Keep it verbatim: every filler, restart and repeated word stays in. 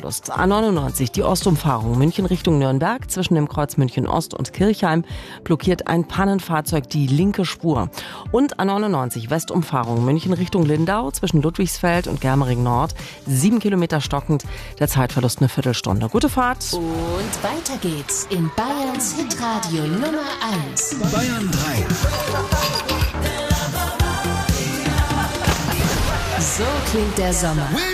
Zeitverlust. A neunundneunzig, die Ostumfahrung München Richtung Nürnberg. Zwischen dem Kreuz München Ost und Kirchheim blockiert ein Pannenfahrzeug die linke Spur. Und A neunundneunzig, Westumfahrung München Richtung Lindau. Zwischen Ludwigsfeld und Germering Nord. Sieben Kilometer stockend, der Zeitverlust eine Viertelstunde. Gute Fahrt. Und weiter geht's in Bayerns Hitradio Nummer eins. Bayern drei. So klingt der Sommer.